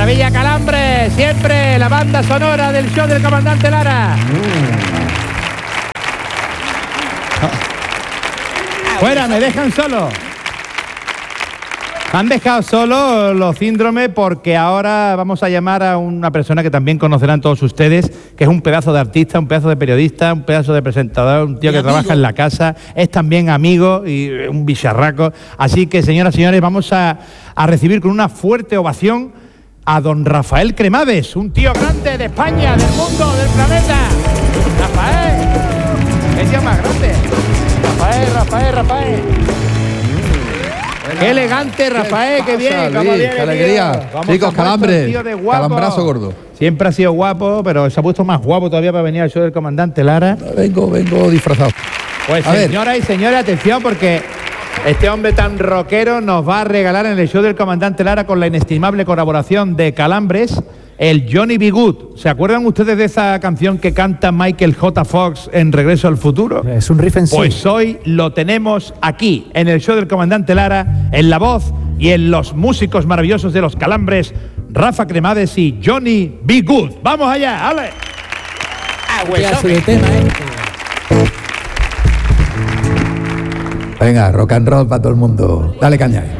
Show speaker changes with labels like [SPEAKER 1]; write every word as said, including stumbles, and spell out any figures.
[SPEAKER 1] Maravilla Calambres, siempre la banda sonora del show del comandante Lara. Fuera, me dejan solo. Me han dejado solo los síndromes porque ahora vamos a llamar a una persona que también conocerán todos ustedes, que es un pedazo de artista, un pedazo de periodista, un pedazo de presentador, un tío que trabaja en la casa, es también amigo y un bicharraco. Así que, señoras y señores, vamos a, a recibir con una fuerte ovación a don Rafael Cremades, un tío grande de España, del mundo, del planeta. Rafael, es tío más grande. Rafael, Rafael, Rafael. Qué elegante, Rafael, qué, qué bien,
[SPEAKER 2] cómo viene, qué alegría. Chicos, Calambres, calambrazo gordo.
[SPEAKER 1] Siempre ha sido guapo, pero se ha puesto más guapo todavía para venir al show del comandante Lara.
[SPEAKER 2] Vengo, vengo disfrazado.
[SPEAKER 1] Pues a señoras ver. y señores, atención, porque este hombre tan rockero nos va a regalar en el show del comandante Lara, con la inestimable colaboración de Calambres, el Johnny B. Good. ¿Se acuerdan ustedes de esa canción que canta Michael J. Fox en Regreso al Futuro?
[SPEAKER 3] Es un riff en sí.
[SPEAKER 1] Pues hoy lo tenemos aquí, en el show del comandante Lara, en la voz y en los músicos maravillosos de los Calambres, Rafa Cremades y Johnny B. Good. ¡Vamos allá! ¡Ale!
[SPEAKER 3] Ah, de tema, ¿eh?
[SPEAKER 2] Venga, rock and roll para todo el mundo. Dale caña.